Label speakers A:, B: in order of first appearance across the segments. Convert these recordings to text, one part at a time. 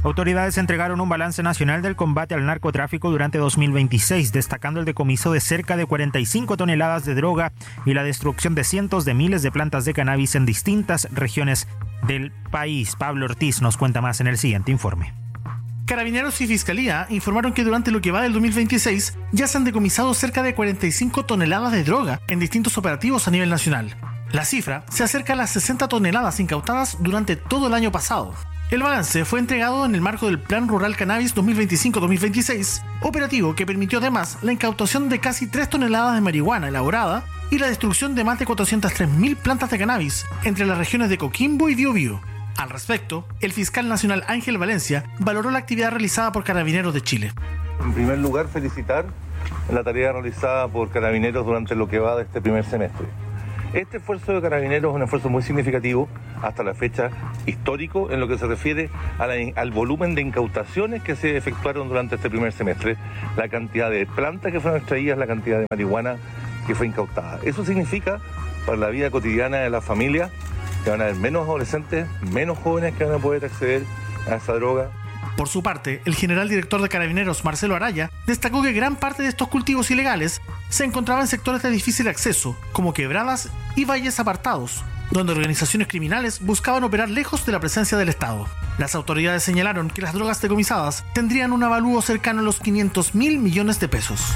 A: Autoridades entregaron un balance nacional del combate al narcotráfico durante 2026, destacando el decomiso de cerca de 45 toneladas de droga y la destrucción de cientos de miles de plantas de cannabis en distintas regiones del país. Pablo Ortiz nos cuenta más en el siguiente informe.
B: Carabineros y Fiscalía informaron que durante lo que va del 2026 ya se han decomisado cerca de 45 toneladas de droga en distintos operativos a nivel nacional. La cifra se acerca a las 60 toneladas incautadas durante todo el año pasado. El balance fue entregado en el marco del Plan Rural Cannabis 2025-2026, operativo que permitió además la incautación de casi 3 toneladas de marihuana elaborada y la destrucción de más de 403.000 plantas de cannabis entre las regiones de Coquimbo y Biobío. Al respecto, el fiscal nacional Ángel Valencia valoró la actividad realizada por Carabineros de Chile.
C: En primer lugar, felicitar la tarea realizada por Carabineros durante lo que va de este primer semestre. Este esfuerzo de Carabineros es un esfuerzo muy significativo, hasta la fecha histórico, en lo que se refiere al volumen de incautaciones que se efectuaron durante este primer semestre, la cantidad de plantas que fueron extraídas, la cantidad de marihuana que fue incautada. Eso significa, para la vida cotidiana de las familias, que van a haber menos adolescentes, menos jóvenes que van a poder acceder a esa droga.
B: Por su parte, el general director de Carabineros, Marcelo Araya, destacó que gran parte de estos cultivos ilegales se encontraban en sectores de difícil acceso, como quebradas y valles apartados, donde organizaciones criminales buscaban operar lejos de la presencia del Estado. Las autoridades señalaron que las drogas decomisadas tendrían un avalúo cercano a los 500.000 millones de pesos.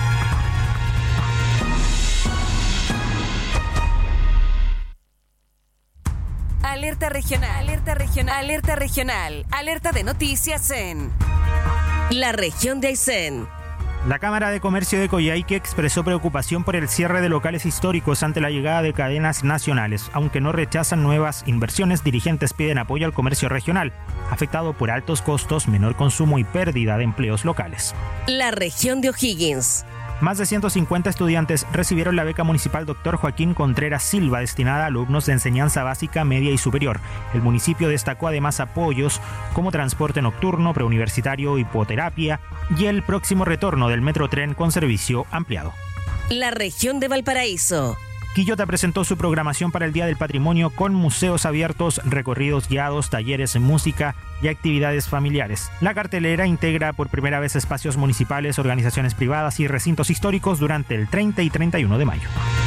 D: Alerta regional, alerta regional, alerta regional, alerta de noticias en la región de Aysén.
A: La Cámara de Comercio de Coyhaique expresó preocupación por el cierre de locales históricos ante la llegada de cadenas nacionales. Aunque no rechazan nuevas inversiones, dirigentes piden apoyo al comercio regional, afectado por altos costos, menor consumo y pérdida de empleos locales.
D: La región de O'Higgins.
A: Más de 150 estudiantes recibieron la beca municipal Dr. Joaquín Contreras Silva, destinada a alumnos de enseñanza básica, media y superior. El municipio destacó además apoyos como transporte nocturno, preuniversitario, hipoterapia y el próximo retorno del Metrotren con servicio ampliado.
D: La región de Valparaíso.
A: Quillota presentó su programación para el Día del Patrimonio con museos abiertos, recorridos guiados, talleres, música y actividades familiares. La cartelera integra por primera vez espacios municipales, organizaciones privadas y recintos históricos durante el 30 y 31 de mayo.